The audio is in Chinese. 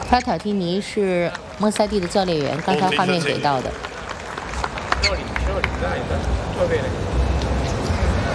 卡塔蒂尼是莫塞蒂的教练员，刚才画面给到的。 这里，那里的，这边。